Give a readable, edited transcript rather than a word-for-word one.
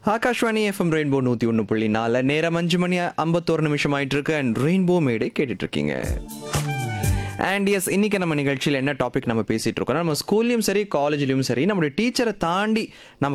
Akashvani FM rainbow 101.4 நேரம் 5 மணி 51 நிமிஷம் ஆயிட்டு இருக்கு அண்ட் ரெயின்போ மேடை கேட்டுட்டு இருக்கீங்க. அண்ட் எஸ், இன்னைக்கு நம்ம நிகழ்ச்சியில் என்ன டாபிக் நம்ம பேசிட்டு இருக்கோம், நம்ம ஸ்கூல்லையும் சரி காலேஜ்லையும் சரி நம்மளுடைய டீச்சரை தாண்டி நம்ம